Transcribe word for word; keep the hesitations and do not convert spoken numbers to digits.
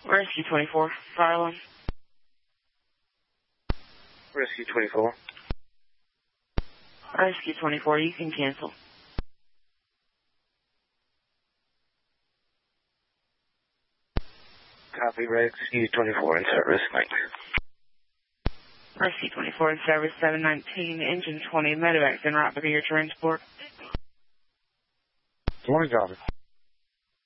Rescue twenty-four, Farland. Rescue twenty-four. Rescue twenty-four, you can cancel. Copy, Rescue twenty-four in service. Thanks. Rescue twenty-four in service, seven nineteen, engine twenty, medevacs en route to your transport. Morning, Copy.